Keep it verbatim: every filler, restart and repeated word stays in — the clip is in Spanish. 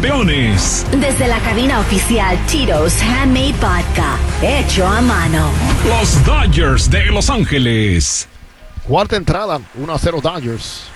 campeones. Desde la cabina oficial Tito's Handmade Vodka, hecho a mano. Los Dodgers de Los Ángeles. Cuarta entrada, uno a cero Dodgers.